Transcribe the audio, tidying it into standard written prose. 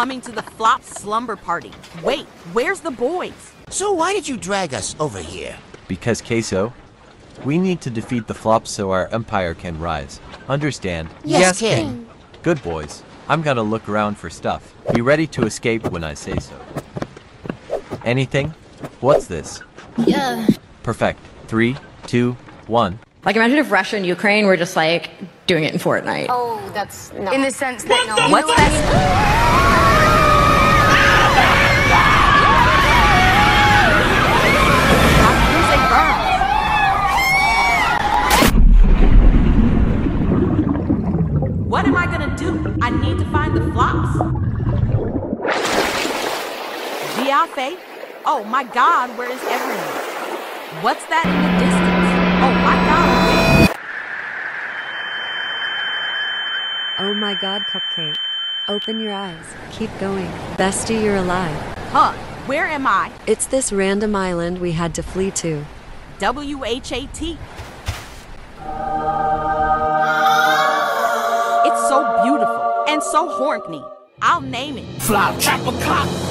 Coming to the flop slumber party. Wait, where's the boys? So why did you drag us over here? Because, Queso, we need to defeat the flops so our empire can rise. Understand? Yes, King. Good boys. I'm gonna look around for stuff. Be ready to escape when I say so. Anything? What's this? Yeah. Perfect. 3, 2, 1. Like, imagine if Russia and Ukraine were just, like, doing it in Fortnite. Oh, that's no. In the sense that no. What's that? What am I gonna do? I need to find the flops. Giafe? Oh my God, where is everyone? What's that in the distance? Oh my God. Oh my God, Cupcake. Open your eyes. Keep going. Bestie, you're alive. Huh, where am I? It's this random island we had to flee to. WHAT. It's so beautiful and so horny. I'll name it. Flop, chop a clock.